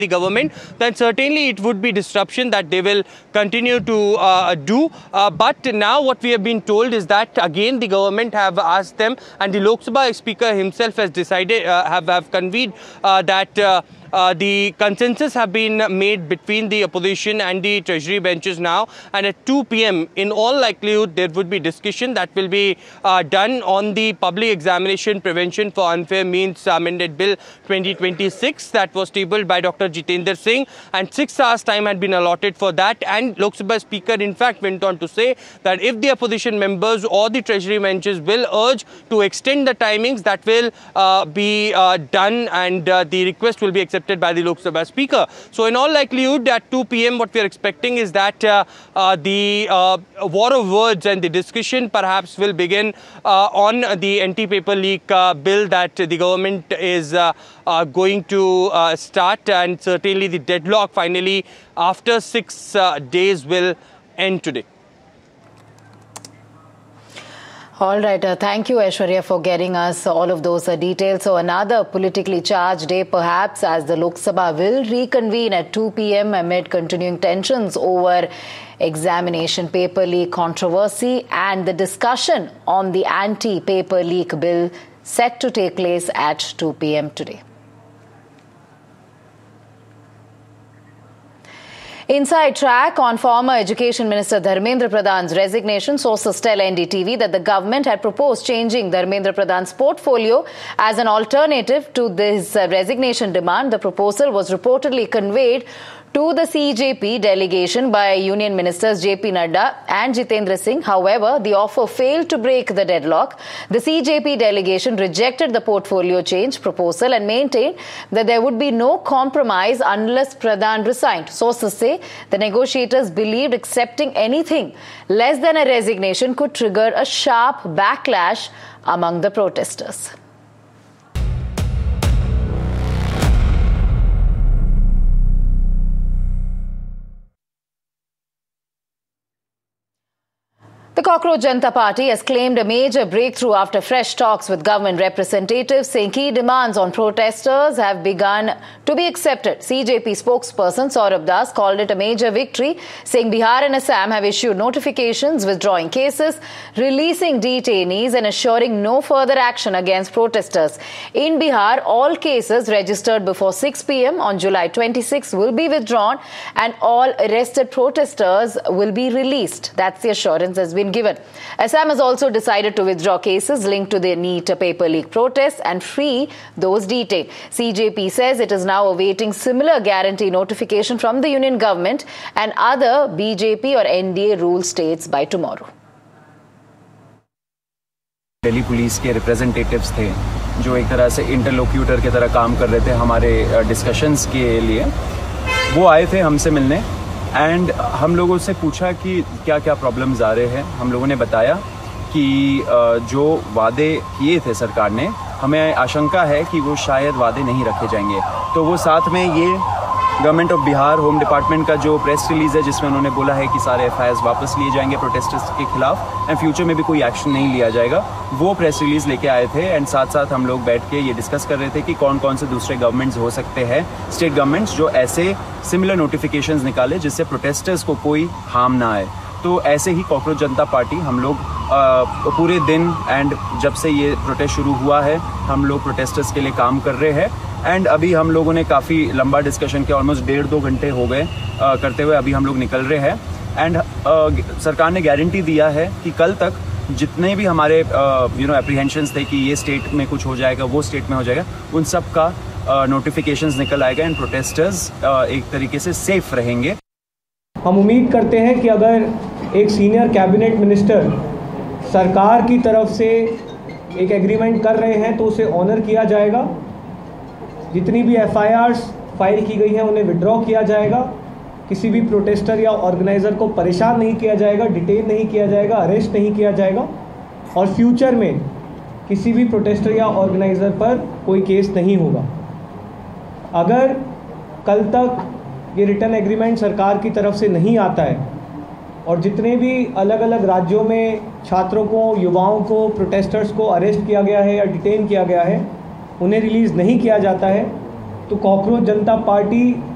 the government, then certainly it would be disruption that they will continue to do. But now what we have been told is that again the government have asked them, and the Lok Sabha Speaker himself has decided, have convened that the consensus have been made between the opposition and the treasury benches now, and at 2 p.m. in all likelihood there would be discussion that will be done on the Public Examination Prevention for Unfair Means Amended Bill 2026 that was tabled by Dr. Jitendra Singh, and 6 hours time had been allotted for that. And Lok Sabha Speaker in fact went on to say that if the opposition members or the treasury benches will urge to extend the timings, that will be done, and the request will be accepted by the Lok Sabha Speaker. So in all likelihood at 2 p.m. what we are expecting is that the war of words and the discussion perhaps will begin on the anti-paper leak bill that the government is going to start, and certainly the deadlock finally after 6 days will end today. All right. Thank you, Aishwarya, for getting us all of those details. So another politically charged day, perhaps, as the Lok Sabha will reconvene at 2 p.m. amid continuing tensions over examination paper leak controversy and the discussion on the anti-paper leak bill set to take place at 2 p.m. today. Inside track on former Education Minister Dharmendra Pradhan's resignation. Sources tell NDTV that the government had proposed changing Dharmendra Pradhan's portfolio as an alternative to this resignation demand. The proposal was reportedly conveyed to the CJP delegation by Union Ministers JP Nadda and Jitendra Singh. However, the offer failed to break the deadlock. The CJP delegation rejected the portfolio change proposal and maintained that there would be no compromise unless Pradhan resigned. Sources say the negotiators believed accepting anything less than a resignation could trigger a sharp backlash among the protesters. The Cockroach Janata Party has claimed a major breakthrough after fresh talks with government representatives, saying key demands on protesters have begun to be accepted. CJP spokesperson Saurabh Das called it a major victory, saying Bihar and Assam have issued notifications withdrawing cases, releasing detainees and assuring no further action against protesters. In Bihar, all cases registered before 6 p.m. on July 26 will be withdrawn and all arrested protesters will be released. That's the assurance has been given. Assam has also decided to withdraw cases linked to the NEET paper leak protests and free those detained. CJP says it is now awaiting similar guarantee notification from the union government and other BJP or NDA ruled states by tomorrow. Delhi police के representatives थे जो एक तरह से interlocutor के तरह काम कर रहे थे हमारे डिस्कशंस के लिए, वो आए थे हमसे मिलने एंड हम लोगों से पूछा कि क्या क्या प्रॉब्लम्स आ रहे हैं. हम लोगों ने बताया कि जो वादे किए थे सरकार ने, हमें आशंका है कि वो शायद वादे नहीं रखे जाएंगे. तो वो साथ में ये government of Bihar home department का जो प्रेस रिलीज़ है जिसमें उन्होंने बोला है कि सारे FIRs वापस लिए जाएंगे प्रोटेस्टर्स के खिलाफ एंड फ्यूचर में भी कोई एक्शन नहीं लिया जाएगा, वो प्रेस रिलीज़ लेके आए थे. एंड साथ साथ हम लोग बैठ के ये डिस्कस कर रहे थे कि कौन कौन से दूसरे गवर्नमेंट्स हो सकते हैं, स्टेट गवर्नमेंट्स, जो ऐसे सिमिलर नोटिफिकेशंस निकाले जिससे प्रोटेस्टर्स को कोई हार्म ना आए. तो ऐसे ही कॉकरोच जनता पार्टी हम लोग पूरे दिन एंड जब से ये प्रोटेस्ट शुरू हुआ है हम लोग प्रोटेस्टर्स के लिए काम कर रहे हैं. एंड अभी हम लोगों ने काफ़ी लंबा डिस्कशन किया, ऑलमोस्ट 1.5-2 घंटे हो गए करते हुए. अभी हम लोग निकल रहे हैं एंड सरकार ने गारंटी दिया है कि कल तक जितने भी हमारे एप्रीहेंशंस थे कि ये स्टेट में कुछ हो जाएगा, वो स्टेट में हो जाएगा, उन सब का नोटिफिकेशंस निकल आएगा एंड प्रोटेस्टर्स एक तरीके से सेफ रहेंगे. हम उम्मीद करते हैं कि अगर एक सीनियर कैबिनेट मिनिस्टर सरकार की तरफ से एक एग्रीमेंट कर रहे हैं तो उसे ऑनर किया जाएगा. जितनी भी FIRs फाइल की गई हैं उन्हें विड्रॉ किया जाएगा. किसी भी प्रोटेस्टर या ऑर्गेनाइज़र को परेशान नहीं किया जाएगा, डिटेन नहीं किया जाएगा, अरेस्ट नहीं किया जाएगा और फ्यूचर में किसी भी प्रोटेस्टर या ऑर्गेनाइज़र पर कोई केस नहीं होगा. अगर कल तक ये रिटर्न एग्रीमेंट सरकार की तरफ से नहीं आता है और जितने भी अलग अलग राज्यों में छात्रों को, युवाओं को, प्रोटेस्टर्स को अरेस्ट किया गया है या डिटेन किया गया है, उन्हें रिलीज़ नहीं किया जाता है, तो कॉकरोच जनता पार्टी